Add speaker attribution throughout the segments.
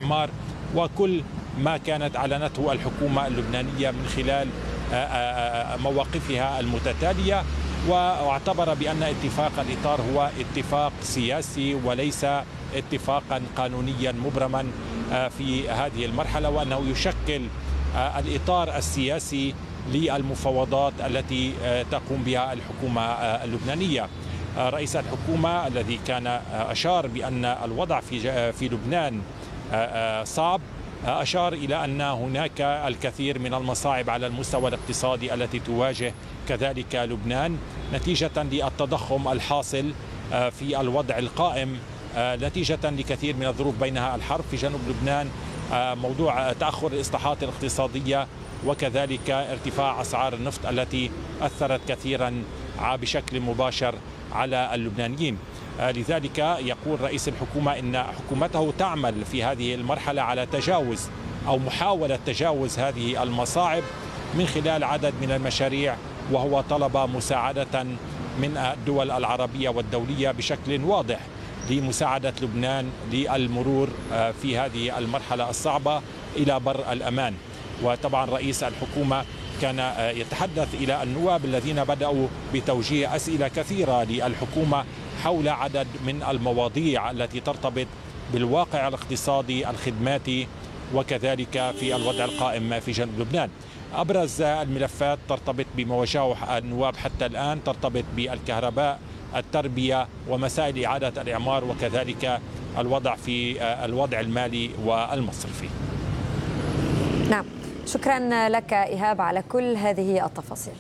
Speaker 1: الإعمار وكل ما كانت أعلنته الحكومة اللبنانية من خلال مواقفها المتتالية، واعتبر بأن اتفاق الإطار هو اتفاق سياسي وليس اتفاقا قانونيا مبرما في هذه المرحلة، وأنه يشكل الإطار السياسي للمفاوضات التي تقوم بها الحكومة اللبنانية. رئيس الحكومة الذي كان أشار بأن الوضع في لبنان صعب، أشار إلى أن هناك الكثير من المصاعب على المستوى الاقتصادي التي تواجه كذلك لبنان نتيجة للتضخم الحاصل في الوضع القائم، نتيجة لكثير من الظروف بينها الحرب في جنوب لبنان، موضوع تأخر الإصلاحات الاقتصادية، وكذلك ارتفاع أسعار النفط التي أثرت كثيرا بشكل مباشر على اللبنانيين. لذلك يقول رئيس الحكومة إن حكومته تعمل في هذه المرحلة على تجاوز أو محاولة تجاوز هذه المصاعب من خلال عدد من المشاريع، وهو طلب مساعدة من الدول العربية والدولية بشكل واضح لمساعدة لبنان للمرور في هذه المرحلة الصعبة إلى بر الأمان. وطبعا رئيس الحكومة كان يتحدث إلى النواب الذين بدأوا بتوجيه أسئلة كثيرة للحكومة حول عدد من المواضيع التي ترتبط بالواقع الاقتصادي الخدماتي وكذلك في الوضع القائم في جنوب لبنان. أبرز الملفات ترتبط بما واجهه النواب حتى الآن ترتبط بالكهرباء، التربية، ومسائل إعادة الإعمار، وكذلك الوضع في الوضع المالي والمصرفي.
Speaker 2: نعم، شكرا لك إيهاب على كل هذه التفاصيل.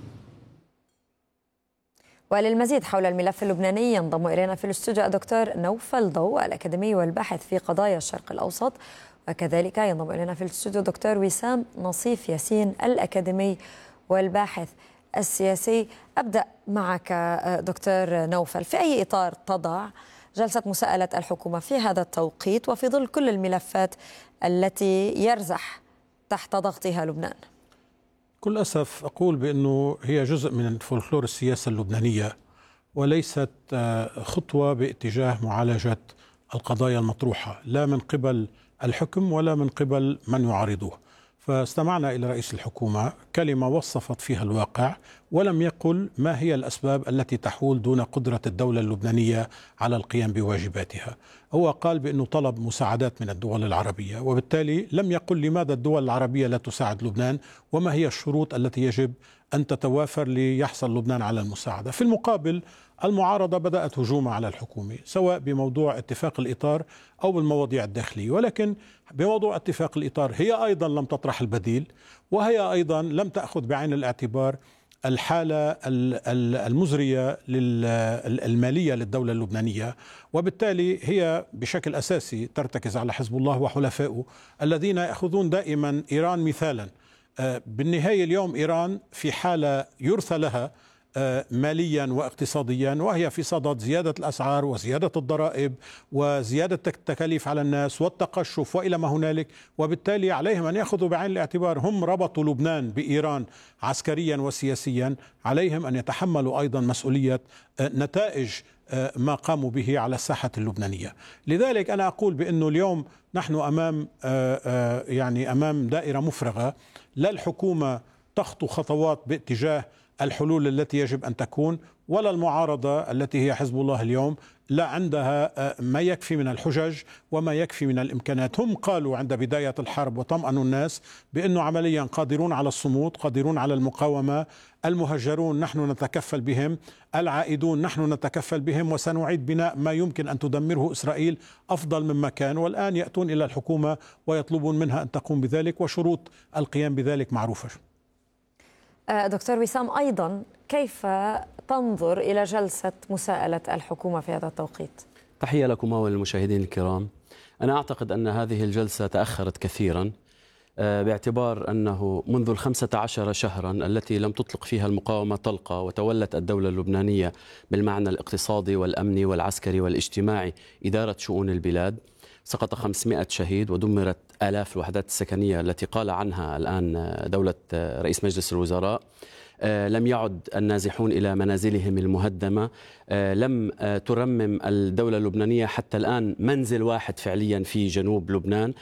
Speaker 2: وللمزيد حول الملف اللبناني ينضم إلينا في الاستوديو الدكتور نوفل ضوء الأكاديمي والباحث في قضايا الشرق الأوسط، وكذلك ينضم إلينا في الاستوديو الدكتور وسام نصيف ياسين الأكاديمي والباحث السياسي. أبدأ معك دكتور نوفل، في أي إطار تضع جلسة مساءلة الحكومة في هذا التوقيت وفي ظل كل الملفات التي يرزح تحت ضغطها لبنان؟
Speaker 3: كل أسف أقول بأنه هي جزء من فولكلور السياسة اللبنانية وليست خطوة باتجاه معالجة القضايا المطروحة لا من قبل الحكم ولا من قبل من يعارضوه. فاستمعنا إلى رئيس الحكومة كلمة وصفت فيها الواقع ولم يقل ما هي الأسباب التي تحول دون قدرة الدولة اللبنانية على القيام بواجباتها. هو قال بأنه طلب مساعدات من الدول العربية، وبالتالي لم يقل لماذا الدول العربية لا تساعد لبنان وما هي الشروط التي يجب أن تتوافر ليحصل لبنان على المساعدة. في المقابل المعارضة بدأت هجوما على الحكومة سواء بموضوع اتفاق الإطار أو بالمواضيع الداخلية، ولكن بموضوع اتفاق الإطار هي أيضا لم تطرح البديل، وهي أيضا لم تأخذ بعين الاعتبار الحالة المزرية المالية للدولة اللبنانية، وبالتالي هي بشكل أساسي ترتكز على حزب الله وحلفائه الذين يأخذون دائما إيران مثالا. بالنهاية اليوم إيران في حالة يرثى لها ماليا واقتصاديا، وهي في صدد زيادة الأسعار وزيادة الضرائب وزيادة التكاليف على الناس والتقشف وإلى ما هنالك، وبالتالي عليهم أن يأخذوا بعين الاعتبار، هم ربطوا لبنان بإيران عسكريا وسياسيا، عليهم أن يتحملوا أيضا مسؤولية نتائج ما قاموا به على الساحة اللبنانية. لذلك أنا أقول بأنه اليوم نحن أمام دائرة مفرغة، لا الحكومة تخطو خطوات باتجاه الحلول التي يجب أن تكون، ولا المعارضة التي هي حزب الله اليوم لا عندها ما يكفي من الحجج وما يكفي من الإمكانات. هم قالوا عند بداية الحرب وطمأنوا الناس بأنه عمليا قادرون على الصمود، قادرون على المقاومة، المهجرون نحن نتكفل بهم، العائدون نحن نتكفل بهم، وسنعيد بناء ما يمكن أن تدمره إسرائيل أفضل مما كان. والآن يأتون إلى الحكومة ويطلبون منها أن تقوم بذلك، وشروط القيام بذلك معروفة.
Speaker 2: دكتور وسام، أيضا كيف تنظر إلى جلسة مساءلة الحكومة في هذا التوقيت؟
Speaker 4: تحية لكم وللمشاهدين الكرام. أنا أعتقد أن هذه الجلسة تأخرت كثيرا باعتبار أنه منذ 15 شهرا التي لم تطلق فيها المقاومة طلقة وتولت الدولة اللبنانية بالمعنى الاقتصادي والأمني والعسكري والاجتماعي إدارة شؤون البلاد، سقط 500 شهيد ودمرت آلاف الوحدات السكنية التي قال عنها الآن دولة رئيس مجلس الوزراء. لم يعد النازحون إلى منازلهم المهدمة، لم ترمم الدولة اللبنانية حتى الآن منزل واحد فعليا في جنوب لبنان،